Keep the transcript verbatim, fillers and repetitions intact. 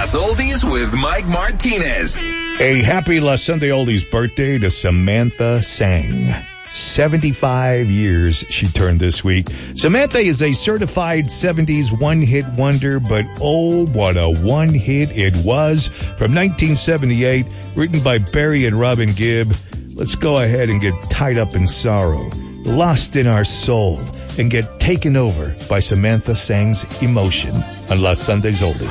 Las Oldies with Mike Martinez. A happy La Sunday Oldies birthday to Samantha Sang. seventy-five years she turned this week. Samantha is a certified seventies one-hit wonder, but oh, what a one-hit it was. From nineteen seventy-eight, written by Barry and Robin Gibb. Let's go ahead and get tied up in sorrow, lost in our soul, and get taken over by Samantha Sang's emotion on La Sunday's Oldies.